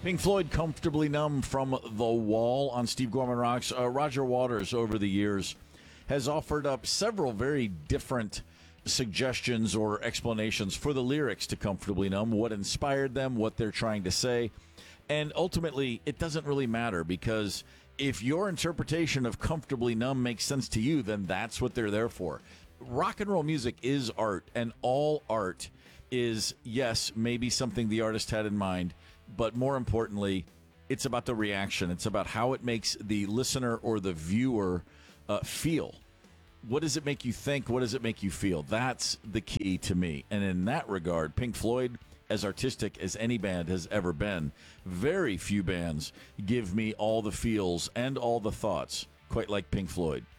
Pink Floyd, Comfortably Numb from The Wall on Steve Gorman Rocks. Roger Waters, over the years, has offered up several very different suggestions or explanations for the lyrics to Comfortably Numb, what inspired them, what they're trying to say. And ultimately, it doesn't really matter, because if your interpretation of Comfortably Numb makes sense to you, then that's what they're there for. Rock and roll music is art, and all art is, yes, maybe something the artist had in mind, but more importantly, it's about the reaction. It's about how it makes the listener or the viewer feel. What does it make you think? What does it make you feel? That's the key to me. And in that regard, Pink Floyd, as artistic as any band has ever been, very few bands give me all the feels and all the thoughts, quite like Pink Floyd.